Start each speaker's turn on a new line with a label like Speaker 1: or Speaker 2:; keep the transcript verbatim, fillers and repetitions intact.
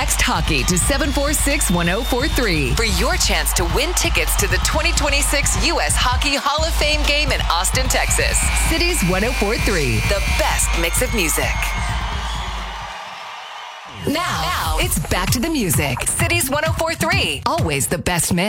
Speaker 1: Text hockey to seven four six one zero four three for your chance to win tickets to the twenty twenty-six U S Hockey Hall of Fame game in Austin, Texas. Cities one oh four point three, the best mix of music. Now, now, it's back to the music. Cities one oh four point three, always the best mix.